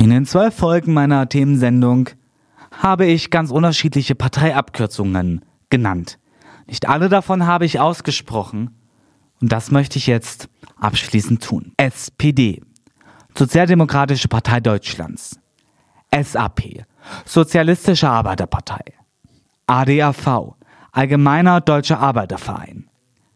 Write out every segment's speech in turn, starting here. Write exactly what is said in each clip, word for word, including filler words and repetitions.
In den zwölf Folgen meiner Themensendung habe ich ganz unterschiedliche Parteiabkürzungen genannt. Nicht alle davon habe ich ausgesprochen und das möchte ich jetzt abschließend tun. S P D, Sozialdemokratische Partei Deutschlands. S A P, Sozialistische Arbeiterpartei. A D A V, Allgemeiner Deutscher Arbeiterverein.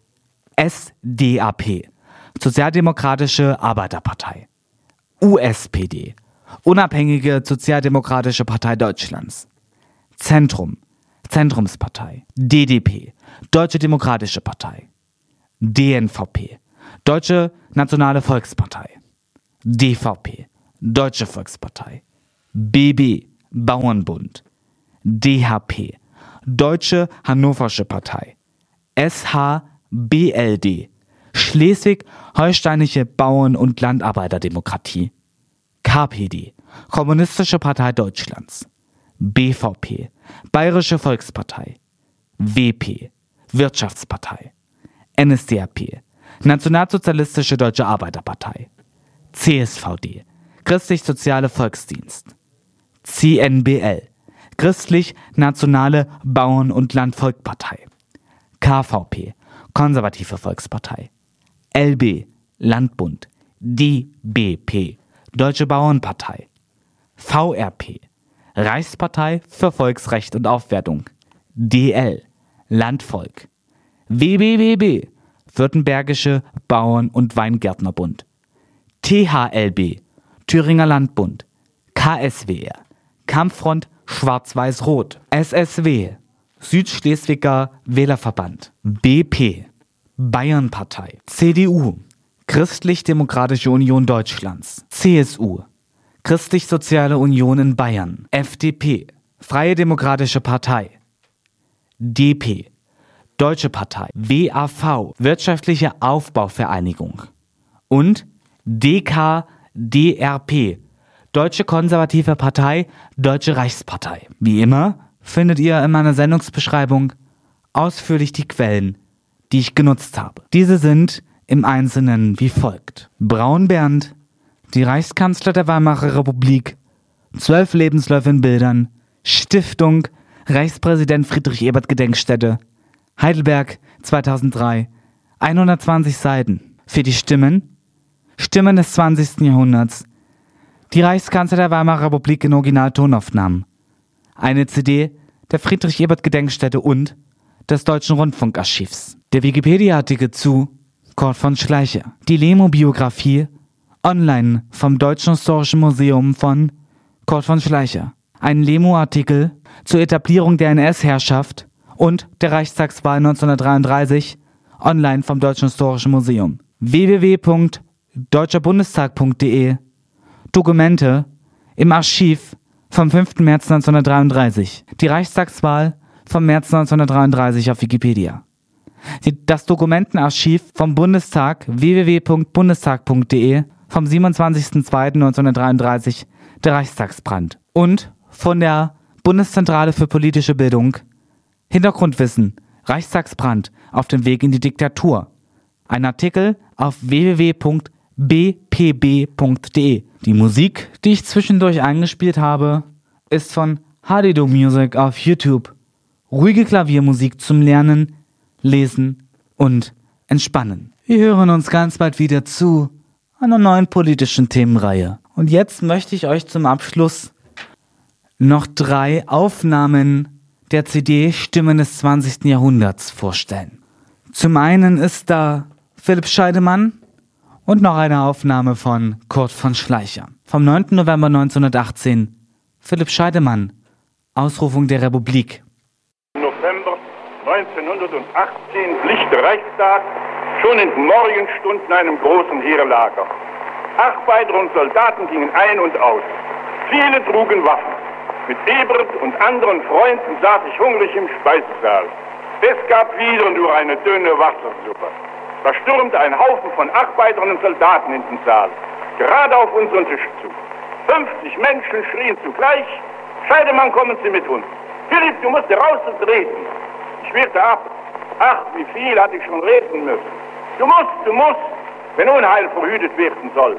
S D A P, Sozialdemokratische Arbeiterpartei. U S P D, Unabhängige Sozialdemokratische Partei Deutschlands. Zentrum, Zentrumspartei. D D P, Deutsche Demokratische Partei. D N V P, Deutsche Nationale Volkspartei. D V P, Deutsche Volkspartei. B B, Bauernbund. D H P, Deutsche Hannoversche Partei. S H B L D, Schleswig-Holsteinische Bauern- und Landarbeiterdemokratie. K P D, Kommunistische Partei Deutschlands. B V P, Bayerische Volkspartei. W P, Wirtschaftspartei. N S D A P, Nationalsozialistische Deutsche Arbeiterpartei. C S V D, Christlich-Soziale Volksdienst. C N B L, Christlich-Nationale Bauern- und Landvolkpartei. K V P, Konservative Volkspartei. L B, Landbund. D B P, Deutsche Bauernpartei. V R P, Reichspartei für Volksrecht und Aufwertung. D L, Landvolk. W B W B, Württembergische Bauern- und Weingärtnerbund. T H L B, Thüringer Landbund. K S W R, Kampffront Schwarz-Weiß-Rot. S S W, Südschleswiger Wählerverband. B P, Bayernpartei. C D U, Christlich-Demokratische Union Deutschlands. C S U, Christlich-Soziale Union in Bayern. F D P, Freie Demokratische Partei. D P, Deutsche Partei. W A V, Wirtschaftliche Aufbauvereinigung. Und D K D R P, Deutsche Konservative Partei, Deutsche Reichspartei. Wie immer findet ihr in meiner Sendungsbeschreibung ausführlich die Quellen, die ich genutzt habe. Diese sind im Einzelnen wie folgt. Braun Bernd, die Reichskanzler der Weimarer Republik, zwölf Lebensläufe in Bildern, Stiftung Reichspräsident Friedrich Ebert Gedenkstätte, Heidelberg zweitausenddrei, hundertzwanzig Seiten. Für die Stimmen, Stimmen des zwanzigsten Jahrhunderts, die Reichskanzler der Weimarer Republik in Originaltonaufnahmen, eine C D der Friedrich Ebert Gedenkstätte und des Deutschen Rundfunkarchivs. Der Wikipedia-Artikel zu Kurt von Schleicher. Die Lemo-Biografie online vom Deutschen Historischen Museum von Kurt von Schleicher. Ein Lemo-Artikel zur Etablierung der N S-Herrschaft und der Reichstagswahl neunzehnhundertdreiunddreißig online vom Deutschen Historischen Museum. w w w punkt deutscher bundestag punkt d e. Dokumente im Archiv vom fünften März neunzehnhundertdreiunddreißig. Die Reichstagswahl vom März neunzehnhundertdreiunddreißig auf Wikipedia. Die, das Dokumentenarchiv vom Bundestag w w w punkt bundestag punkt d e vom siebenundzwanzigsten zweiten neunzehnhundertdreiunddreißig, der Reichstagsbrand. Und von der Bundeszentrale für politische Bildung Hintergrundwissen, Reichstagsbrand auf dem Weg in die Diktatur. Ein Artikel auf w w w punkt b p b punkt d e. Die Musik, die ich zwischendurch eingespielt habe, ist von Hadido Music auf YouTube. Ruhige Klaviermusik zum Lernen, Lesen und Entspannen. Wir hören uns ganz bald wieder zu einer neuen politischen Themenreihe. Und jetzt möchte ich euch zum Abschluss noch drei Aufnahmen der C D Stimmen des zwanzigsten Jahrhunderts vorstellen. Zum einen ist da Philipp Scheidemann und noch eine Aufnahme von Kurt von Schleicher. Vom neunten November neunzehnhundertachtzehn. Philipp Scheidemann, Ausrufung der Republik. November neunzehnhundertachtzehn glich der Reichstag schon in den Morgenstunden einem großen Heerlager. Arbeiter und Soldaten gingen ein und aus. Viele trugen Waffen. Mit Ebert und anderen Freunden saß ich hungrig im Speisesaal. Es gab wieder nur eine dünne Wassersuppe. Da stürmte ein Haufen von Arbeitern und Soldaten in den Saal, gerade auf unseren Tisch zu. fünfzig Menschen schrien zugleich: Scheidemann, kommen Sie mit uns. Philipp, du musst heraus und reden. Ich wehrte ab. Ach, wie viel hatte ich schon reden müssen. Du musst, du musst, wenn Unheil verhütet werden soll.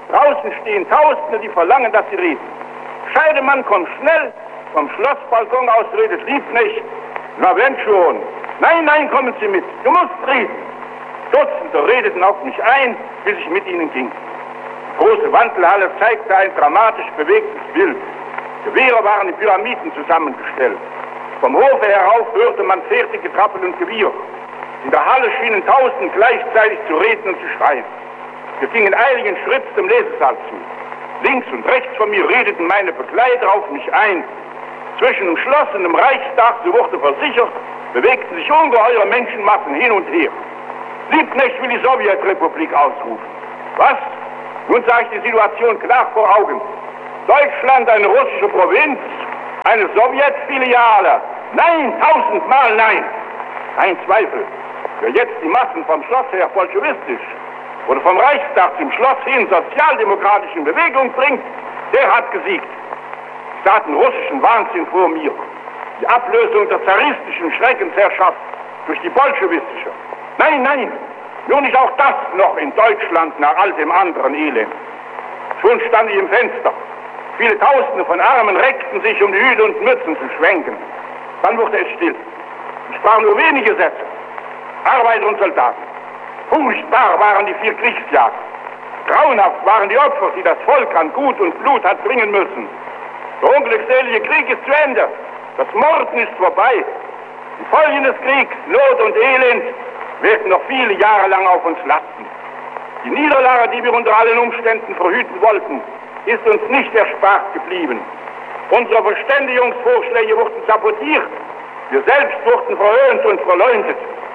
Draußen stehen Tausende, die verlangen, dass sie reden. Scheidemann kommt schnell, vom Schlossbalkon aus redet Liebknecht. Na wenn schon. Nein, nein, kommen Sie mit. Du musst reden. Dutzende redeten auf mich ein, bis ich mit ihnen ging. Die große Wandelhalle zeigte ein dramatisch bewegtes Bild. Gewehre waren in Pyramiden zusammengestellt. Vom Hofe herauf hörte man Pferdegetrappel und Gewiehr. In der Halle schienen Tausend gleichzeitig zu reden und zu schreien. Wir gingen eiligen Schritts zum Lesesaal zu. Links und rechts von mir redeten meine Begleiter auf mich ein. Zwischen dem Schloss und dem Reichstag, so wurde versichert, bewegten sich ungeheure Menschenmassen hin und her. Liebknecht will die Sowjetrepublik ausrufen. Was? Nun sah ich die Situation klar vor Augen. Deutschland, eine russische Provinz, eine Sowjetfiliale. Nein, tausendmal nein. Kein Zweifel. Wer jetzt die Massen vom Schloss her bolschewistisch oder vom Reichstag zum Schloss hin sozialdemokratischen Bewegung bringt, der hat gesiegt. Ich sah den russischen Wahnsinn vor mir. Die Ablösung der zaristischen Schreckensherrschaft durch die bolschewistische. Nein, nein, nur nicht auch das noch in Deutschland nach all dem anderen Elend. Schon stand ich im Fenster. Viele Tausende von Armen reckten sich, um die Hüte und Mützen zu schwenken. Dann wurde es still. Ich sprach nur wenige Sätze. Arbeiter und Soldaten. Furchtbar waren die vier Kriegsjahre. Grauenhaft waren die Opfer, die das Volk an Gut und Blut hat bringen müssen. Der unglückselige Krieg ist zu Ende. Das Morden ist vorbei. Die Folgen des Kriegs, Not und Elend, werden noch viele Jahre lang auf uns lasten. Die Niederlage, die wir unter allen Umständen verhüten wollten, ist uns nicht erspart geblieben. Unsere Verständigungsvorschläge wurden sabotiert. Wir selbst wurden verhöhnt und verleumdet.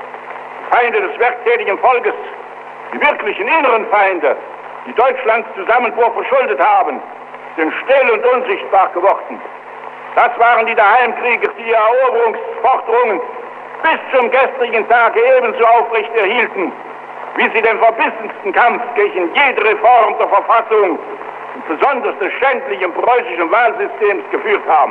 Die Feinde des werktätigen Volkes, die wirklichen inneren Feinde, die Deutschlands Zusammenbruch verschuldet haben, sind still und unsichtbar geworden. Das waren die Daheimkrieger, die ihre Eroberungsforderungen bis zum gestrigen Tage ebenso aufrecht erhielten, wie sie den verbissensten Kampf gegen jede Reform der Verfassung und besonders des schändlichen preußischen Wahlsystems geführt haben.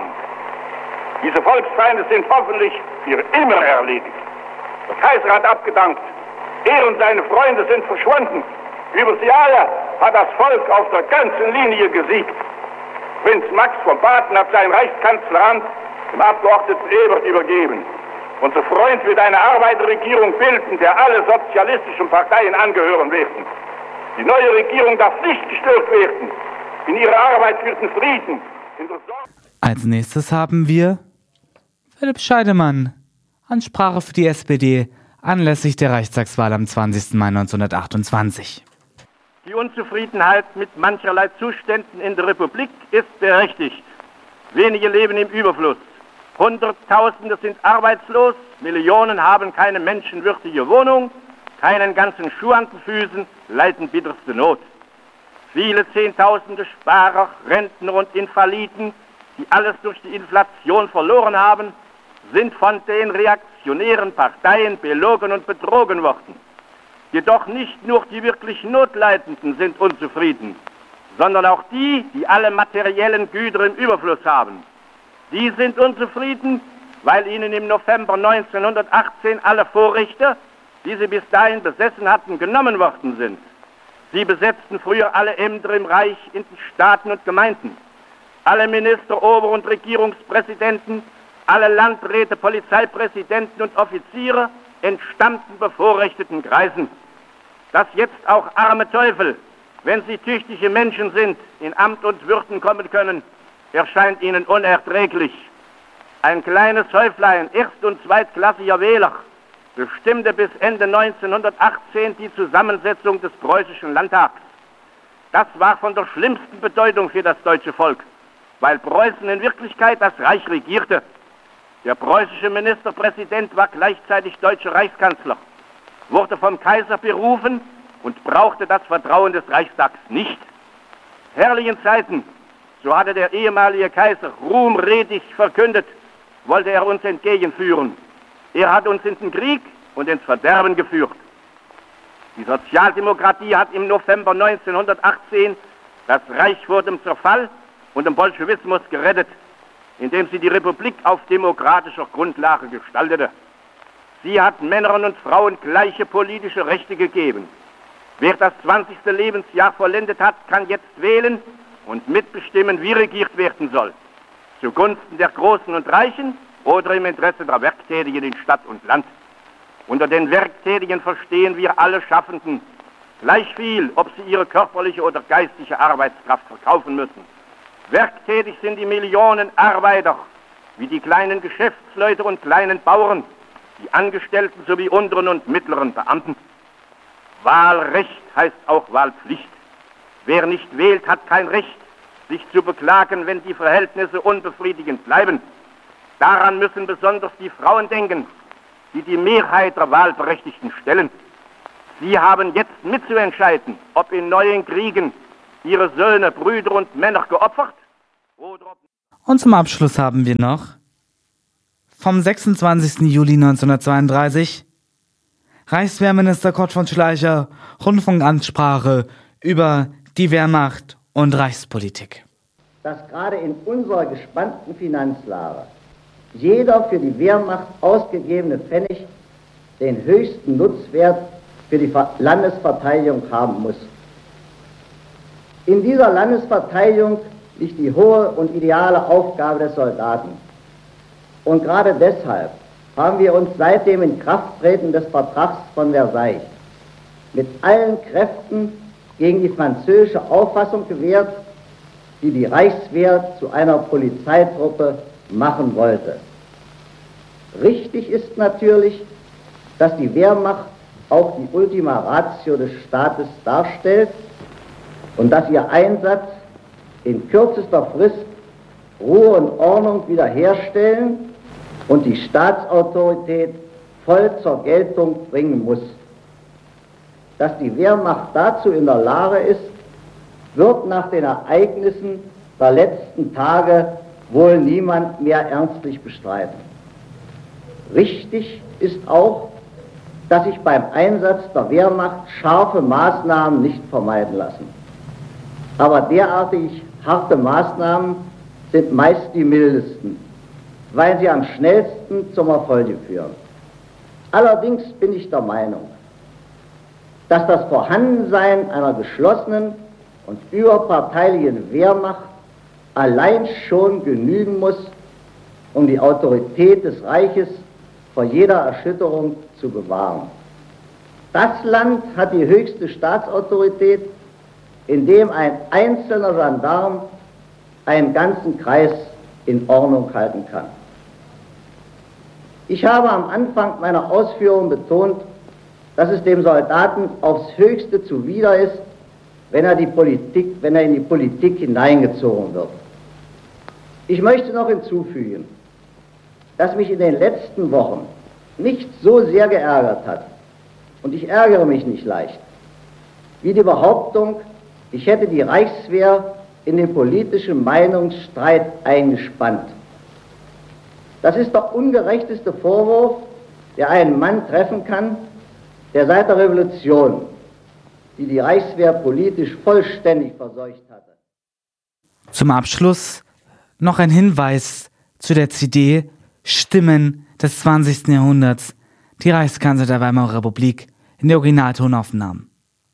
Diese Volksfeinde sind hoffentlich für immer erledigt. Der Kaiser hat abgedankt. Er und seine Freunde sind verschwunden. Über sie alle hat das Volk auf der ganzen Linie gesiegt. Prinz Max von Baden hat sein Reichskanzleramt dem Abgeordneten Ebert übergeben. Unser Freund wird eine Arbeiterregierung bilden, der alle sozialistischen Parteien angehören werden. Die neue Regierung darf nicht gestört werden in ihrer Arbeit für den Frieden. In der Sorge. Als nächstes haben wir Philipp Scheidemann, Ansprache für die S P D anlässlich der Reichstagswahl am zwanzigsten Mai neunzehnhundertachtundzwanzig. Die Unzufriedenheit mit mancherlei Zuständen in der Republik ist berechtigt. Wenige leben im Überfluss. Hunderttausende sind arbeitslos, Millionen haben keine menschenwürdige Wohnung, keinen ganzen Schuh an den Füßen, leiden bitterste Not. Viele Zehntausende Sparer, Rentner und Invaliden, die alles durch die Inflation verloren haben, sind von den reaktionären Parteien belogen und betrogen worden. Jedoch nicht nur die wirklich Notleidenden sind unzufrieden, sondern auch die, die alle materiellen Güter im Überfluss haben. Die sind unzufrieden, weil ihnen im November neunzehnhundertachtzehn alle Vorrechte, die sie bis dahin besessen hatten, genommen worden sind. Sie besetzten früher alle Ämter im Reich, in den Staaten und Gemeinden. Alle Minister, Ober- und Regierungspräsidenten, alle Landräte, Polizeipräsidenten und Offiziere entstammten bevorrechteten Kreisen. Dass jetzt auch arme Teufel, wenn sie tüchtige Menschen sind, in Amt und Würden kommen können, erscheint ihnen unerträglich. Ein kleines Häuflein erst- und zweitklassiger Wähler bestimmte bis Ende neunzehnhundertachtzehn die Zusammensetzung des preußischen Landtags. Das war von der schlimmsten Bedeutung für das deutsche Volk, weil Preußen in Wirklichkeit das Reich regierte. Der preußische Ministerpräsident war gleichzeitig deutscher Reichskanzler, wurde vom Kaiser berufen und brauchte das Vertrauen des Reichstags nicht. Herrlichen Zeiten, so hatte der ehemalige Kaiser ruhmredig verkündet, wollte er uns entgegenführen. Er hat uns in den Krieg und ins Verderben geführt. Die Sozialdemokratie hat im November neunzehnhundertachtzehn das Reich vor dem Zerfall und dem Bolschewismus gerettet, indem sie die Republik auf demokratischer Grundlage gestaltete. Sie hat Männern und Frauen gleiche politische Rechte gegeben. Wer das zwanzigste Lebensjahr vollendet hat, kann jetzt wählen und mitbestimmen, wie regiert werden soll. Zugunsten der Großen und Reichen oder im Interesse der Werktätigen in Stadt und Land. Unter den Werktätigen verstehen wir alle Schaffenden, gleich viel, ob sie ihre körperliche oder geistige Arbeitskraft verkaufen müssen. Werktätig sind die Millionen Arbeiter, wie die kleinen Geschäftsleute und kleinen Bauern, die Angestellten sowie unteren und mittleren Beamten. Wahlrecht heißt auch Wahlpflicht. Wer nicht wählt, hat kein Recht, sich zu beklagen, wenn die Verhältnisse unbefriedigend bleiben. Daran müssen besonders die Frauen denken, die die Mehrheit der Wahlberechtigten stellen. Sie haben jetzt mitzuentscheiden, ob in neuen Kriegen ihre Söhne, Brüder und Männer geopfert oder ob... Und zum Abschluss haben wir noch vom sechsundzwanzigsten Juli neunzehnhundertzweiunddreißig Reichswehrminister Kurt von Schleicher, Rundfunkansprache über die Wehrmacht und Reichspolitik. Dass gerade in unserer gespannten Finanzlage jeder für die Wehrmacht ausgegebene Pfennig den höchsten Nutzwert für die Landesverteidigung haben muss. In dieser Landesverteidigung liegt die hohe und ideale Aufgabe des Soldaten. Und gerade deshalb haben wir uns seit dem Inkrafttreten des Vertrags von Versailles mit allen Kräften gegen die französische Auffassung gewehrt, die die Reichswehr zu einer Polizeitruppe machen wollte. Richtig ist natürlich, dass die Wehrmacht auch die Ultima Ratio des Staates darstellt und dass ihr Einsatz in kürzester Frist Ruhe und Ordnung wiederherstellen und die Staatsautorität voll zur Geltung bringen muss. Dass die Wehrmacht dazu in der Lage ist, wird nach den Ereignissen der letzten Tage wohl niemand mehr ernstlich bestreiten. Richtig ist auch, dass sich beim Einsatz der Wehrmacht scharfe Maßnahmen nicht vermeiden lassen. Aber derartig harte Maßnahmen sind meist die mildesten, weil sie am schnellsten zum Erfolg führen. Allerdings bin ich der Meinung, dass das Vorhandensein einer geschlossenen und überparteilichen Wehrmacht allein schon genügen muss, um die Autorität des Reiches vor jeder Erschütterung zu bewahren. Das Land hat die höchste Staatsautorität, in dem ein einzelner Gendarm einen ganzen Kreis in Ordnung halten kann. Ich habe am Anfang meiner Ausführungen betont, dass es dem Soldaten aufs Höchste zuwider ist, wenn er, die Politik, wenn er in die Politik hineingezogen wird. Ich möchte noch hinzufügen, dass mich in den letzten Wochen nicht so sehr geärgert hat, und ich ärgere mich nicht leicht, wie die Behauptung, ich hätte die Reichswehr in den politischen Meinungsstreit eingespannt. Das ist der ungerechteste Vorwurf, der einen Mann treffen kann, der seit der Revolution, die die Reichswehr politisch vollständig verseucht hatte. Zum Abschluss noch ein Hinweis zu der C D Stimmen des zwanzigsten Jahrhunderts, die Reichskanzler der Weimarer Republik in der Originaltonaufnahmen.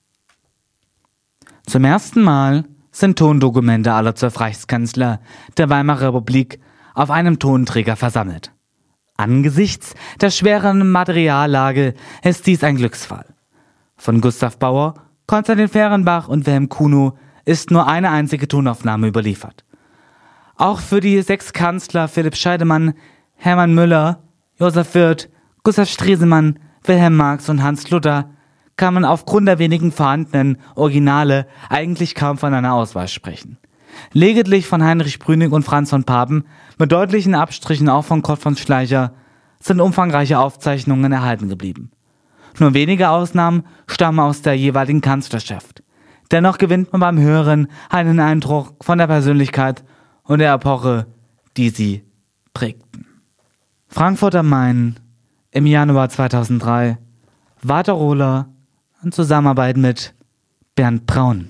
Zum ersten Mal sind Tondokumente aller zwölf Reichskanzler der Weimarer Republik auf einem Tonträger versammelt. Angesichts der schweren Materiallage ist dies ein Glücksfall. Von Gustav Bauer, Konstantin Fehrenbach und Wilhelm Kuno ist nur eine einzige Tonaufnahme überliefert. Auch für die sechs Kanzler Philipp Scheidemann, Hermann Müller, Josef Wirth, Gustav Stresemann, Wilhelm Marx und Hans Luther kann man aufgrund der wenigen vorhandenen Originale eigentlich kaum von einer Auswahl sprechen. Lediglich von Heinrich Brüning und Franz von Papen, mit deutlichen Abstrichen auch von Kurt von Schleicher, sind umfangreiche Aufzeichnungen erhalten geblieben. Nur wenige Ausnahmen stammen aus der jeweiligen Kanzlerschaft. Dennoch gewinnt man beim Hören einen Eindruck von der Persönlichkeit und der Epoche, die sie prägten. Frankfurt am Main im Januar zweitausenddrei, Walter Rohler in Zusammenarbeit mit Bernd Braun.